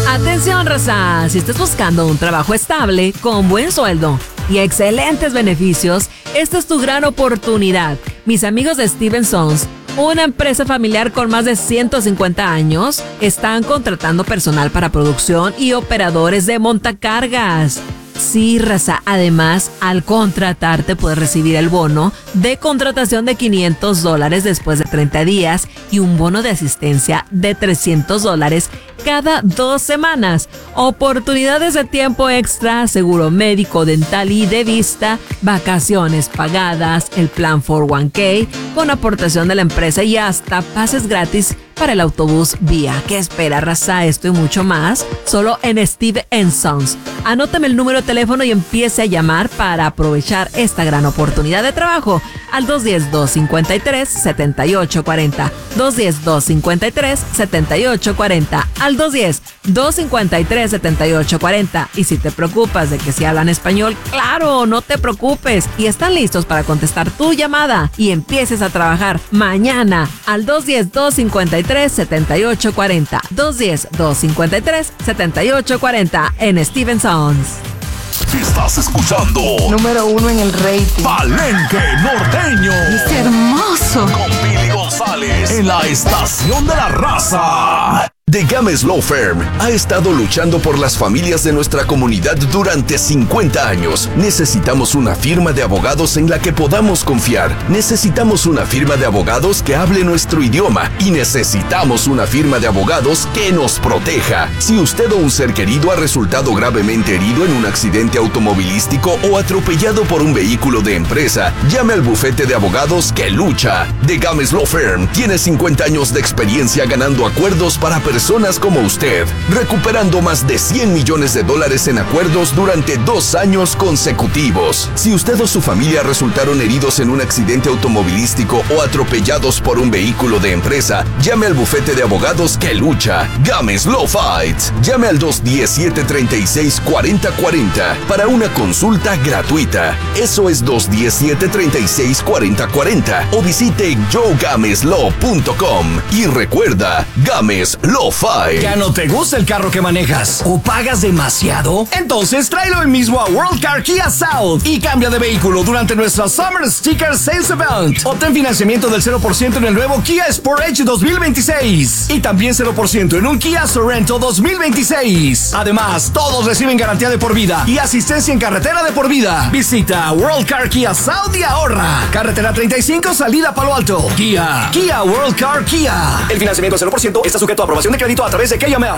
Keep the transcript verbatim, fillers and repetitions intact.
Atención, raza, si estás buscando un trabajo estable, con buen sueldo y excelentes beneficios, esta es tu gran oportunidad. Mis amigos de Steven Sons, una empresa familiar con más de ciento cincuenta años, están contratando personal para producción y operadores de montacargas. Sí, raza, además, al contratarte puedes recibir el bono de contratación de quinientos dólares después de treinta días y un bono de asistencia de trescientos dólares cada dos semanas. Oportunidades de tiempo extra, seguro médico, dental y de vista, vacaciones pagadas, el plan cuatro uno K con aportación de la empresa y hasta pases gratis para el autobús vía. ¿Qué espera, raza? Esto y mucho más, solo en Steve and Sons. Anótame el número de teléfono y empiece a llamar para aprovechar esta gran oportunidad de trabajo al dos uno cero, dos cinco tres, siete ocho cuatro cero. dos uno cero, dos cinco tres, siete ocho cuatro cero. Al dos uno cero, dos cinco tres, siete ocho cuatro cero. Y si te preocupas de que si hablan español, claro, no te preocupes. Y están listos para contestar tu llamada y empieces a trabajar mañana al dos uno cero, dos cinco tres, siete ocho cuatro cero. dos uno cero, dos cinco tres, siete ocho cuatro cero en Steven Sons. Estás escuchando número uno en el rating, Palenque Norteño. Es hermoso. Con Billy González en la estación de la raza. The Games Law Firm ha estado luchando por las familias de nuestra comunidad durante cincuenta años. Necesitamos una firma de abogados en la que podamos confiar. Necesitamos una firma de abogados que hable nuestro idioma. Y necesitamos una firma de abogados que nos proteja. Si usted o un ser querido ha resultado gravemente herido en un accidente automovilístico o atropellado por un vehículo de empresa, llame al bufete de abogados que lucha. The Games Law Firm tiene cincuenta años de experiencia ganando acuerdos para personas Personas como usted, recuperando más de cien millones de dólares en acuerdos durante dos años consecutivos. Si usted o su familia resultaron heridos en un accidente automovilístico o atropellados por un vehículo de empresa, llame al bufete de abogados que lucha. Games Law Fights. Llame al dos uno cero, siete tres seis, cuatro cero cuatro cero para una consulta gratuita. Eso es dos uno cero, siete tres seis, cuatro cero cuatro cero o visite yo games law punto com. Y recuerda, Games Law Fight. ¿Ya no te gusta el carro que manejas o pagas demasiado? Entonces tráelo hoy mismo a World Car Kia South y cambia de vehículo durante nuestra Summer Sticker Sales Event. Obtén financiamiento del cero por ciento en el nuevo Kia Sportage dos mil veintiséis y también cero por ciento en un Kia Sorento dos mil veintiséis. Además, todos reciben garantía de por vida y asistencia en carretera de por vida. Visita World Car Kia South y ahorra. Carretera treinta y cinco, salida Palo Alto. Kia, Kia World Car Kia. El financiamiento cero por ciento está sujeto a aprobación de crédito a través de K M L.